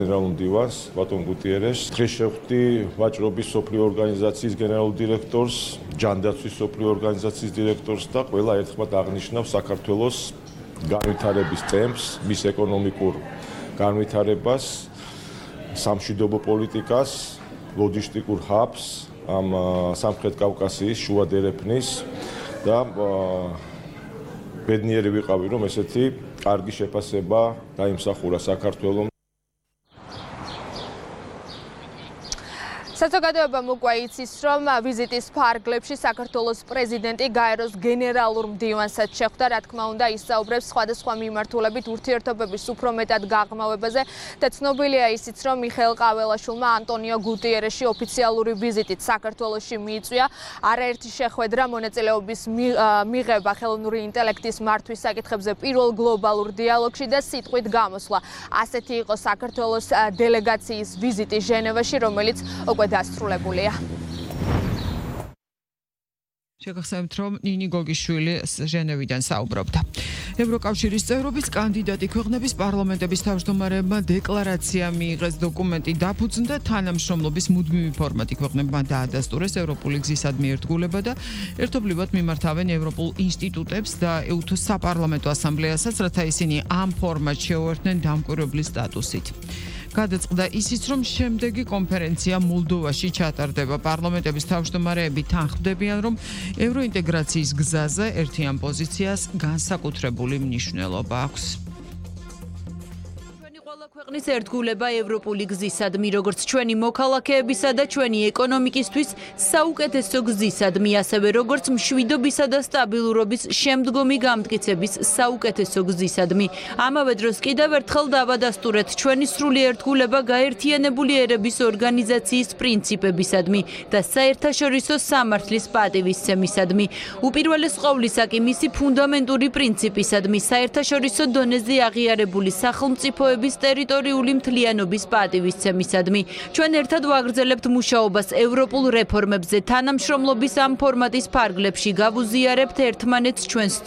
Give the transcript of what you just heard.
გენერალურ მდივანს ბატონ გუტიერეს დღეს შევხვდი ვაჭრობის სოფლიო ორგანიზაციის გენერალურ დირექტორს, ჯანდაცვის სოფლიო ორგანიზაციის დირექტორს და ყველა ერთხმად აღნიშნავს საქართველოს განვითარების ტემპს, მის ეკონომიკურ განვითარებას, სამშვიდობო პოლიტიკას, ლოჯისტიკურ ჰაბს ამ სამხრეთ კავკასიის შუა დერეფნის და ბედნიერი ვიყავი, რომ ესეთი კარგი შეფასება დაიმსახურა საქართველოს. საზოგადოებამ უკვე იცის, რომ ვიზიტის ფარგლებში საქართველოს პრეზიდენტი გაეროს გენერალურ მდივანსაც შეხვდა, რა თქმა უნდა, ისაუბრებს სხვადასხვა მიმართულებით ურთიერთობების უფრო მეტად გაღრმავებაზე და ცნობილია ისიც, რომ მიხეილ ყაველაშვილმა ანტონიო გუტიერეში ოფიციალური ვიზიტით საქართველოში მიიწვია. არაერთი შეხვედრა მონაწილეობის მიღება ხელოვნური ინტელექტის მართვის საკითხებზე პირველ გლობალურ დიალოგში და სიტყვით გამოსვლა. ასეთი იყო საქართველოს დელეგაციის ვიზიტი ჟენევაში, რომელიც უკვე დასრულებულია. შეგახსენებთ, რომ ნინი გოგიშვილი ჟენევიდან საუბრობდა. ევროკავშირის წევრობის კანდიდატი ქვეყნების პარლამენტების თავმჯდომარეებმა დეკლარაცია მიიღეს, დოკუმენტი დაფუძნდა თანამშრომლობის მუდმივი ფორმატი ქვეყნებმა დაადასტურეს ევროპული გზისადმი ერთგულება და ერთობლივად მიმართავენ ევროპულ ინსტიტუტებს და EUTH საპარლამენტო ასამბლეასაც, რათა ისინი ამ ფორმატში შეუერთდნენ დამკვირვებლის სტატუსით. გადაწყდა ისიც, რომ შემდეგი კონფერენცია მოლდოვაში ჩატარდება. პარლამენტების თავმჯდომარეები თანხმდებიან, რომ ევროინტეგრაციის გზაზე ერთიან პოზიციას განსაკუთრებული მნიშვნელობა აქვს. ქვეყნის ერთგულება ევროპული გზისადმი, როგორც ჩვენი მოქალაქეებისა და ჩვენი ეკონომიკისთვის საუკეთესო გზისადმი, ასევე როგორც მშვიდობისა და სტაბილურობის შემდგომი გამტკიცების საუკეთესო გზისადმი. ამავე დროს კიდევ ერთხელ დავადასტურეთ ჩვენი სრული ერთგულება გაერთიანებული ერების ორგანიზაციის პრინციპებისადმი და საერთაშორისო სამართლის პატივისცემისადმი. უპირველეს ყოვლისა კი მისი ფუნდამენტური პრინციპისადმი, საერთაშორისო დონეზე აღიარებული სახელმწიფოების ტერიტორიული მთლიანობის პატივისცემისადმი. ჩვენ ერთად ვაგრძელებთ მუშაობას ევროპულ რეფორმებზე, თანამშრომლობის ამ ფორმატის ფარგლებში გავუზიარებთ ერთმანეთს ჩვენს